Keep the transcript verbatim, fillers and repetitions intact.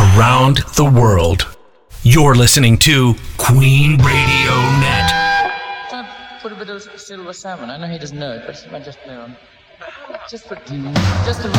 around the world. You're listening to Queen Radio Net. Can I put a bit of silver salmon? I know he doesn't know it, but I just know. Just put, just a